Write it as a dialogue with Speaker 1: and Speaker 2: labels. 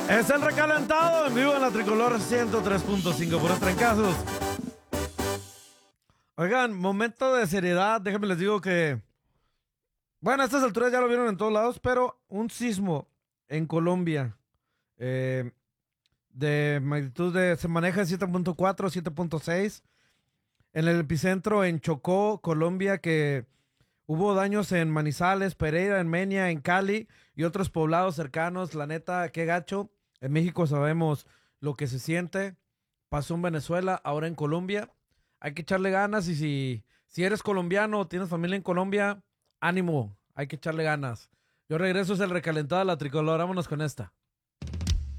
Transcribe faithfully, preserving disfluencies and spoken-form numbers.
Speaker 1: Es el recalentado en vivo en la Tricolor ciento tres punto cinco por trancazos. Oigan, momento de seriedad. Déjenme les digo que, bueno, a estas alturas ya lo vieron en todos lados, pero un sismo en Colombia eh, de magnitud de, se maneja en siete punto cuatro, siete punto seis. En el epicentro en Chocó, Colombia, que hubo daños en Manizales, Pereira, en Menia, en Cali y otros poblados cercanos. La neta, qué gacho. En México sabemos lo que se siente. Pasó en Venezuela, ahora en Colombia. Hay que echarle ganas y si, si eres colombiano o tienes familia en Colombia, ánimo, hay que echarle ganas. Yo regreso, es el recalentado de la Tricolor. Vámonos con esta.